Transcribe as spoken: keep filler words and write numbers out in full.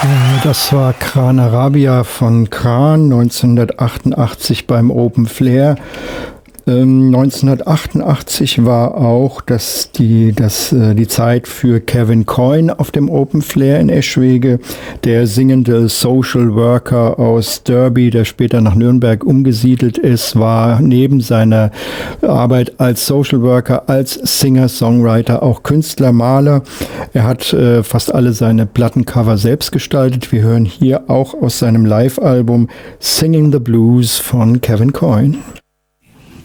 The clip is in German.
Das war Kran Arabia von Kran, neunzehnhundertachtundachtzig beim Open Flair. Ähm, neunzehnhundertachtundachtzig war auch das, die, das, äh, die Zeit für Kevin Coyne auf dem Open Flair in Eschwege, der singende Social Worker aus Derby, der später nach Nürnberg umgesiedelt ist, war neben seiner Arbeit als Social Worker, als Singer-Songwriter auch Künstler, Maler. Er hat äh, fast alle seine Plattencover selbst gestaltet. Wir hören hier auch aus seinem Live-Album Singing the Blues von Kevin Coyne.